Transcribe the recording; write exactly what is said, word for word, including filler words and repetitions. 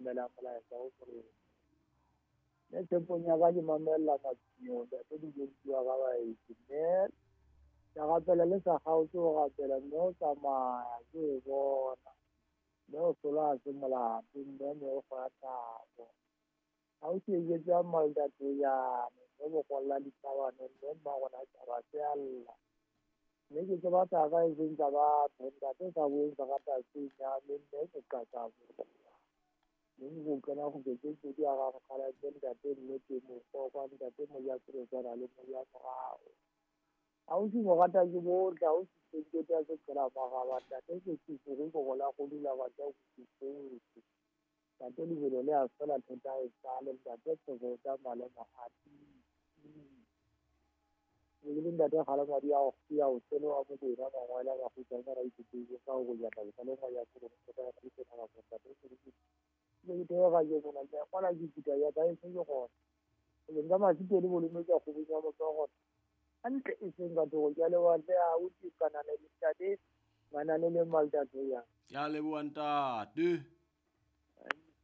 mamela molaetsa o gore ne tshepong ya ka ke mamela matsio ntate di bua ka baeti mme ya gapela le sa gautse go gapela mme o tsamaya ke e bona mme o sola se molato mme ne o go ya thabo ga o tšeetša maldato yane mme bogolla ditabane mme mmagona taba se alla mme ke tseba taka e seng tsa batho ntate sa boeng sa ka tatseng yame mme ke qaka bua mme go kena go ketse di a gagakala ke ntate nnete mokgokwa ntate mo ya seresana le mo ya morago ausi mogata ke botle ausi senkete a se phela magaba ntate ke sesego go gola go dula batla go sesego ntate lebelo le a fela thota e sale ntate tsego tsa male magati le le ntate kgalemadi a ya o tseno a mo dira mangwela ga go tsaya ra itsetse ka go ya tla le mo ya go go ka go tsena ga go ntate le ke ga je bona ke kwala ke tita ya ba e se go le nka masitse le bolome ka go bunya motsogo antle e seng ka go ja le wa le a o tsi kana le ntate mana le le malta ya ya le buantate